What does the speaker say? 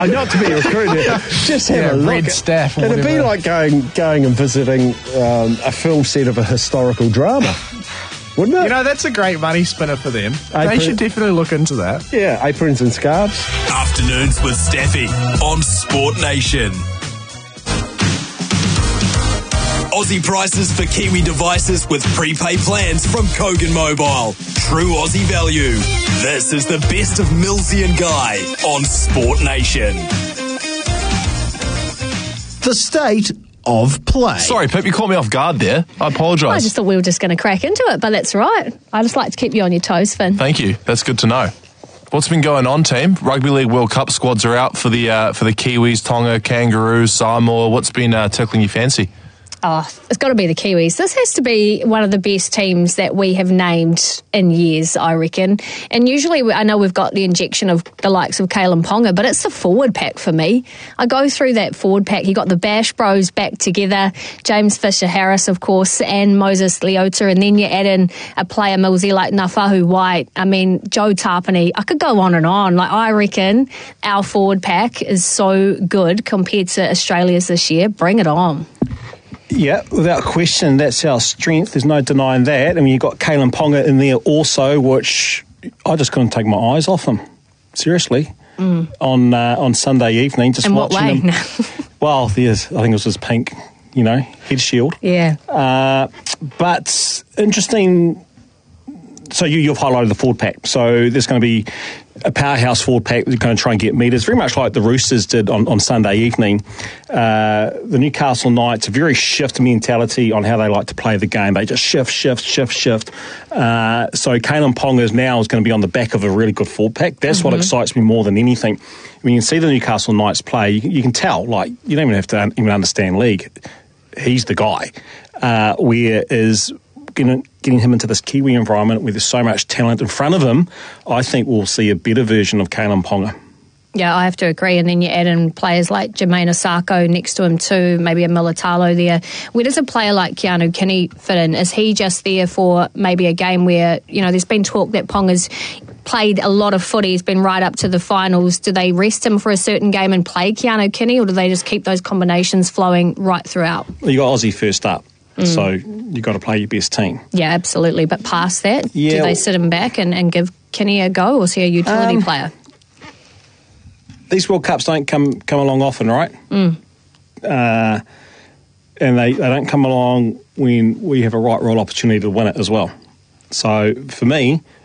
Not to be recruited, just have a look. Red staff or It'd be whatever. like going and visiting a film set of a historical drama, wouldn't it? You know, that's a great money spinner for them. They should definitely look into that. Yeah, aprons and scarves. Afternoons with Staffy on Sport Nation. Aussie prices for Kiwi devices with prepaid plans from Kogan Mobile. True Aussie value. This is the best of Millsy and Guy on Sport Nation. The state of play. Sorry, Pip, you caught me off guard there. I apologise. I just thought we were just going to crack into it, but that's right. I just like to keep you on your toes, Finn. Thank you. That's good to know. What's been going on, team? Rugby League World Cup squads are out for the Kiwis, Tonga, Kangaroos, Samoa. What's been tickling your fancy? Oh, it's got to be the Kiwis. This has to be one of the best teams that we have named in years, I reckon. And usually, I know we've got the injection of the likes of Kalen Ponga, but it's the forward pack for me. I go through that forward pack. You got the Bash Bros back together, James Fisher-Harris, of course, and Moses Leota, and then you add in a player, Millsy, like Nafahu White. I mean, Joe Tarpany. I could go on and on. Like, I reckon our forward pack is so good compared to Australia's this year. Bring it on. Yeah, without question, that's our strength. There's no denying that. I mean, you've got Kalen Ponga in there also, which I just couldn't take my eyes off him. Seriously. On Sunday evening, just In what watching way? him. Well, I think it was his pink, head shield. Yeah. But interesting. So you've highlighted the forward pack. So there's going to be a powerhouse forward pack that's going to try and get metres, very much like the Roosters did on Sunday evening. The Newcastle Knights, a very shift mentality on how they like to play the game. They just shift. So Kalen Ponga now is going to be on the back of a really good forward pack. That's what excites me more than anything. When you see the Newcastle Knights play, you can tell, like, you don't even have to even understand league. He's the guy. Where is getting him into this Kiwi environment where there's so much talent in front of him, I think we'll see a better version of Kalen Ponga. Yeah, I have to agree. And then you add in players like Jermaine Osako next to him too, maybe a Militalo there. Where does a player like Keanu Kinney fit in? Is he just there for maybe a game where, there's been talk that Ponga's played a lot of footy, he's been right up to the finals. Do they rest him for a certain game and play Keanu Kinney, or do they just keep those combinations flowing right throughout? Well, you got Aussie first up. So you've got to play your best team. Yeah, absolutely. But past that, Yeah, do they sit him back and give Kinney a go, or is he a utility player? These World Cups don't come along often, right? And they don't come along when we have a right roll opportunity to win it as well. So for me,